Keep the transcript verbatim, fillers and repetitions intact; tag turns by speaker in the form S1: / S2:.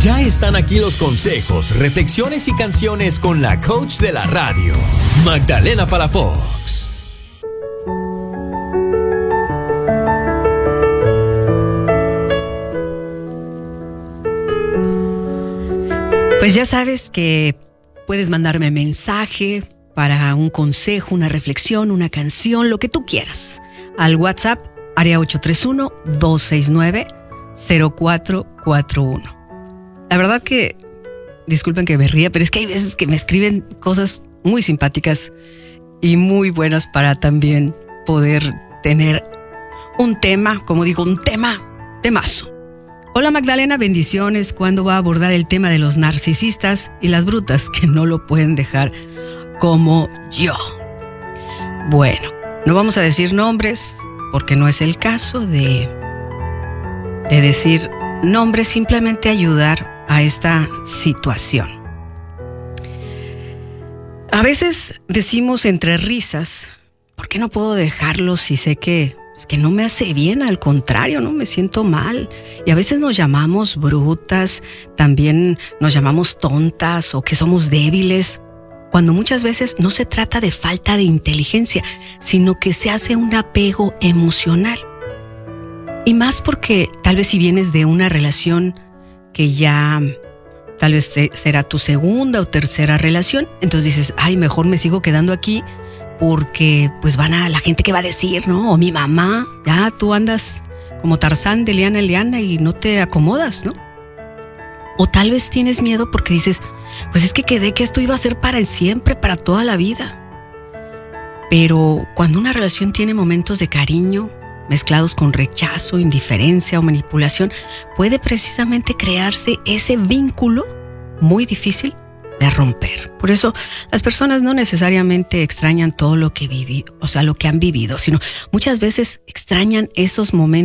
S1: Ya están aquí los consejos, reflexiones y canciones con la coach de la radio, Magdalena Palafox.
S2: Pues ya sabes que puedes mandarme mensaje para un consejo, una reflexión, una canción, lo que tú quieras, al WhatsApp área ocho tres uno, dos seis nueve, cero cuatro cuatro uno. La verdad que, disculpen que me ría, pero es que hay veces que me escriben cosas muy simpáticas y muy buenas para también poder tener un tema, como digo, un tema, temazo. Hola Magdalena, bendiciones. ¿Cuándo va a abordar el tema de los narcisistas y las brutas que no lo pueden dejar como yo? Bueno, no vamos a decir nombres porque no es el caso de, de decir nombres, simplemente ayudar a esta situación. A veces decimos entre risas, ¿por qué no puedo dejarlo si sé que Es que no me hace bien? Al contrario, ¿no? Me siento mal. Y a veces nos llamamos brutas, también nos llamamos tontas o que somos débiles, cuando muchas veces no se trata de falta de inteligencia, sino que se hace un apego emocional. Y más porque tal vez si vienes de una relación que ya tal vez será tu segunda o tercera relación, entonces dices, ay, mejor me sigo quedando aquí porque pues van a la gente que va a decir, ¿no? O mi mamá, ya tú andas como Tarzán de liana en liana y no te acomodas, ¿no? O tal vez tienes miedo porque dices, pues es que quedé que esto iba a ser para siempre, para toda la vida. Pero cuando una relación tiene momentos de cariño mezclados con rechazo, indiferencia o manipulación, puede precisamente crearse ese vínculo muy difícil de romper. Por eso las personas no necesariamente extrañan todo lo que viví, o sea, lo que han vivido, sino muchas veces extrañan esos momentos